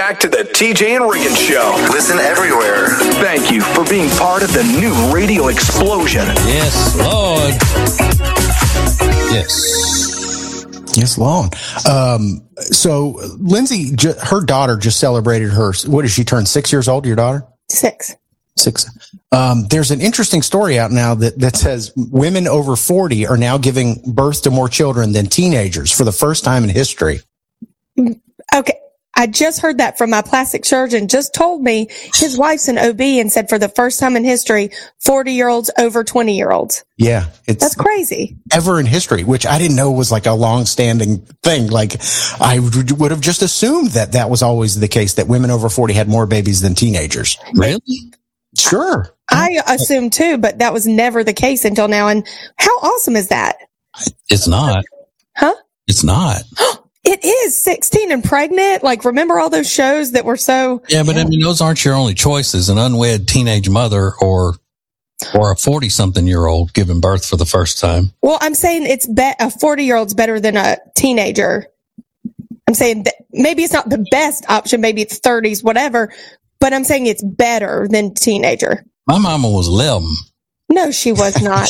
back to the TJ and Riggins Show. Listen everywhere. Thank you for being part of the new radio explosion. Yes, Lord. Yes, Lord. So Lindsay, her daughter just celebrated what did she turn 6 years old, your daughter? 6. There's an interesting story out now that says women over 40 are now giving birth to more children than teenagers for the first time in history. Okay. I just heard that from my plastic surgeon, just told me his wife's an OB and said for the first time in history, 40-year-olds over 20-year-olds. Yeah. That's crazy. Ever in history, which I didn't know was like a long-standing thing. Like I would have just assumed that was always the case, that women over 40 had more babies than teenagers. Really? Sure. I assumed too, but that was never the case until now. And how awesome is that? It's not. Huh? It's not. It is 16 and pregnant. Like, remember all those shows that were so... Yeah, but I mean, those aren't your only choices. An unwed teenage mother or a 40-something-year-old giving birth for the first time. Well, I'm saying a 40-year-old's better than a teenager. I'm saying that maybe it's not the best option. Maybe it's 30s, whatever. But I'm saying it's better than teenager. My mama was 11. No, she was not.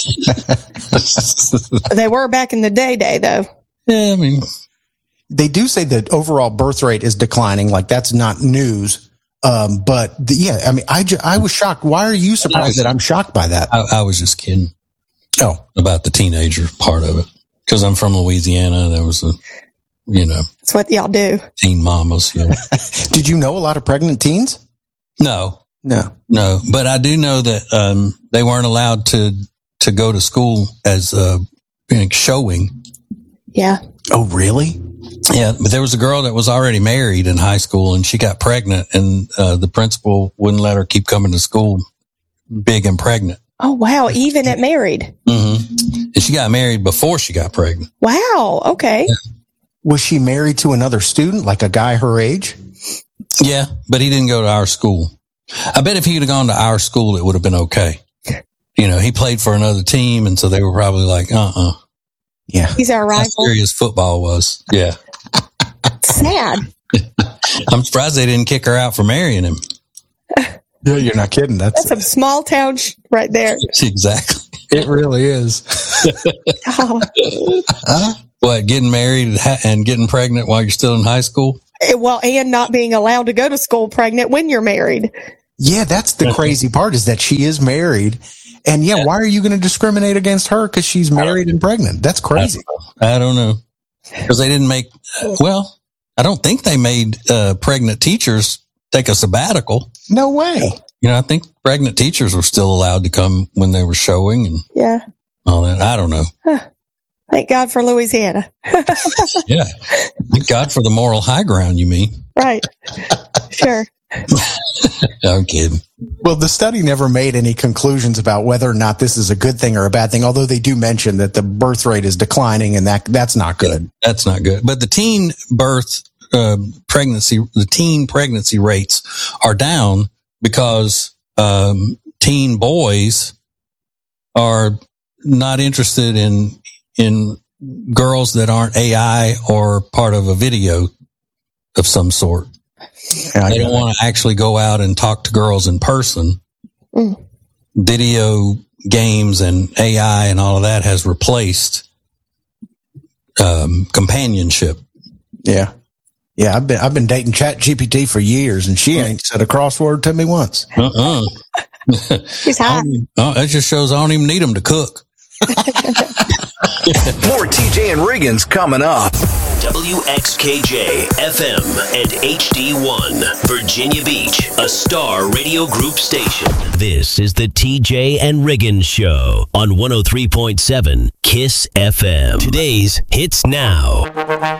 They were back in the day, though. Yeah, I mean... They do say that overall birth rate is declining. Like, that's not news. I mean, I was shocked. Why are you surprised that I'm shocked by that? I was just kidding. Oh, about the teenager part of it. Because I'm from Louisiana. There was That's what y'all do. Teen mamas. Yeah. Did you know a lot of pregnant teens? No. But I do know that, they weren't allowed to go to school as, showing. Yeah. Oh, really? Yeah, but there was a girl that was already married in high school, and she got pregnant, and the principal wouldn't let her keep coming to school big and pregnant. Oh, wow. Even at married. Mm-hmm. And she got married before she got pregnant. Wow. Okay. Yeah. Was she married to another student, like a guy her age? Yeah, but he didn't go to our school. I bet if he had gone to our school, it would have been okay. He played for another team, and so they were probably like, Yeah. He's our rival. How serious football was. Yeah. Sad. I'm surprised they didn't kick her out for marrying him. Yeah, you're not kidding. That's some small town right there. Exactly. It really is. Oh. What, getting married and getting pregnant while you're still in high school? Well, and not being allowed to go to school pregnant when you're married. Yeah, that's the crazy part, is that she is married. And why are you going to discriminate against her because she's married and pregnant? That's crazy. I don't know. Because they didn't make, I don't think they made pregnant teachers take a sabbatical. No way. I think pregnant teachers were still allowed to come when they were showing and all that. I don't know. Thank God for Louisiana. Yeah. Thank God for the moral high ground, you mean? Right. Sure. I'm kidding. Well, the study never made any conclusions about whether or not this is a good thing or a bad thing, although they do mention that the birth rate is declining, and that's not good. That's not good. But the teen pregnancy rates are down because teen boys are not interested in girls that aren't AI or part of a video of some sort. Yeah, they don't want to actually go out and talk to girls in person. Video games and AI and all of that has replaced companionship. Yeah. I've been dating ChatGPT for years, and she ain't said a crossword to me once. She's hot. That just shows I don't even need them to cook. More TJ and Riggins coming up. WXKJ FM and HD1 Virginia Beach, a Star Radio Group station. This is the TJ and Riggins Show on 103.7 KISS FM. Today's Hits Now.